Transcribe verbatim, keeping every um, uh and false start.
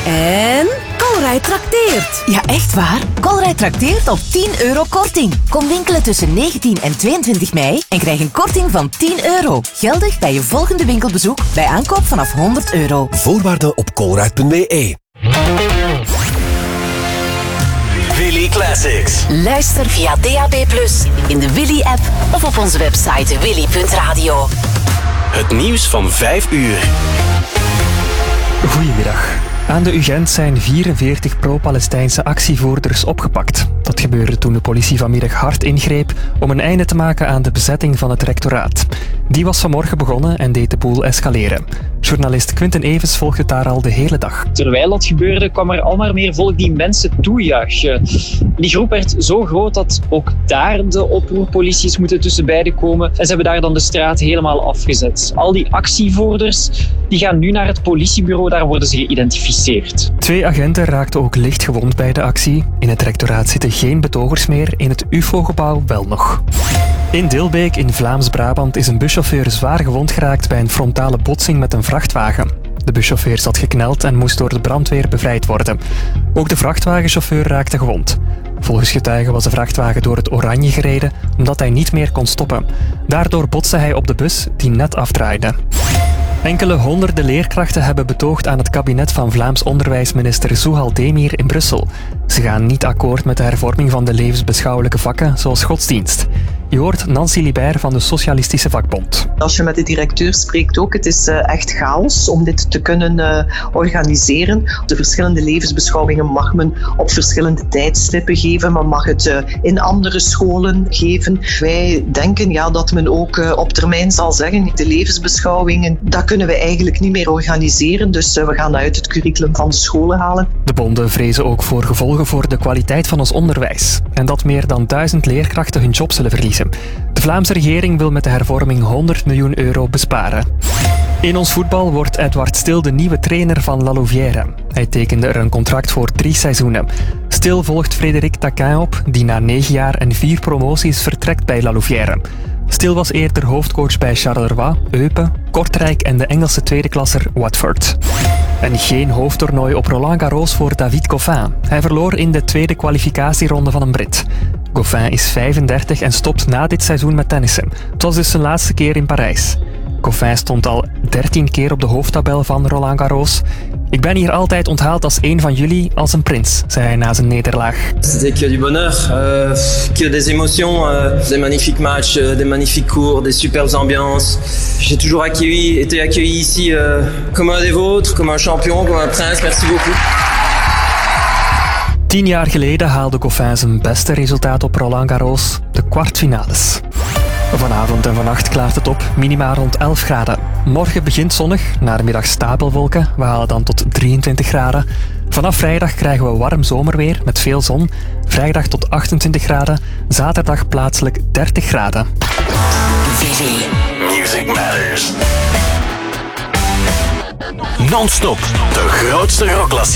En Colruyt trakteert. Ja, echt waar? Colruyt trakteert op tien euro korting. Kom winkelen tussen negentien en tweeëntwintig mei en krijg een korting van tien euro. Geldig bij je volgende winkelbezoek bij aankoop vanaf honderd euro. Voorwaarden op colruyt punt b e. Willy Classics. Luister via D A B plus, in de Willy-app of op onze website willy punt radio. Het nieuws van vijf uur. Goedemiddag. Aan de U Gent zijn vierenveertig pro-Palestijnse actievoerders opgepakt. Dat gebeurde toen de politie vanmiddag hard ingreep om een einde te maken aan de bezetting van het rectoraat. Die was vanmorgen begonnen en deed de boel escaleren. Journalist Quinten Evens volgde het daar al de hele dag. Terwijl dat gebeurde kwam er al maar meer volk die mensen toejuichen. Die groep werd zo groot dat ook daar de oproerpolities moeten tussen beiden komen. En ze hebben daar dan de straat helemaal afgezet. Al die actievoerders die gaan nu naar het politiebureau, daar worden ze geïdentificeerd. Twee agenten raakten ook licht gewond bij de actie. In het rectoraat zitten geen betogers meer, in het U F O-gebouw wel nog. In Dilbeek in Vlaams-Brabant is een buschauffeur zwaar gewond geraakt bij een frontale botsing met een vrachtwagen. De buschauffeur zat gekneld en moest door de brandweer bevrijd worden. Ook de vrachtwagenchauffeur raakte gewond. Volgens getuigen was de vrachtwagen door het oranje gereden omdat hij niet meer kon stoppen. Daardoor botste hij op de bus die net afdraaide. Enkele honderden leerkrachten hebben betoogd aan het kabinet van Vlaams onderwijsminister Zuhal Demir in Brussel. Ze gaan niet akkoord met de hervorming van de levensbeschouwelijke vakken, zoals godsdienst. Je hoort Nancy Libert van de Socialistische Vakbond. Als je met de directeur spreekt ook, het is uh, echt chaos om dit te kunnen uh, organiseren. De verschillende levensbeschouwingen mag men op verschillende tijdstippen geven. Men mag het uh, in andere scholen geven. Wij denken ja, dat men ook uh, op termijn zal zeggen, de levensbeschouwingen, dat kunnen we eigenlijk niet meer organiseren. Dus uh, we gaan dat uit het curriculum van de scholen halen. De bonden vrezen ook voor gevolgen voor de kwaliteit van ons onderwijs. En dat meer dan duizend leerkrachten hun job zullen verliezen. De Vlaamse regering wil met de hervorming honderd miljoen euro besparen. In ons voetbal wordt Edouard Stil de nieuwe trainer van La Louvière. Hij tekende er een contract voor drie seizoenen. Stil volgt Frédéric Taquin op, die na negen jaar en vier promoties vertrekt bij La Louvière. Stil was eerder hoofdcoach bij Charleroi, Eupen, Kortrijk en de Engelse tweedeklasser Watford. En geen hoofdtoernooi op Roland Garros voor David Goffin. Hij verloor in de tweede kwalificatieronde van een Brit. Goffin is vijfendertig en stopt na dit seizoen met tennissen. Het was dus zijn laatste keer in Parijs. Goffin stond al dertien keer op de hoofdtabel van Roland Garros. Ik ben hier altijd onthaald als een van jullie, als een prins, zei hij na zijn nederlaag. C'était que du bonheur, euh, que des émotions, euh, des magnifiques matchs, euh, des magnifiques cours, des superbes ambiances. J'ai toujours accueilli, été accueilli ici euh, comme un des vôtres, comme un champion, comme un prince. Merci beaucoup. Tien jaar geleden haalde Goffin zijn beste resultaat op Roland Garros, de kwartfinales. Vanavond en vannacht klaart het op, minima rond elf graden. Morgen begint zonnig, na de middag stapelwolken. We halen dan tot drieëntwintig graden. Vanaf vrijdag krijgen we warm zomerweer met veel zon. Vrijdag tot achtentwintig graden, zaterdag plaatselijk dertig graden. Music Matters. Non-stop, de grootste rockklassiekers.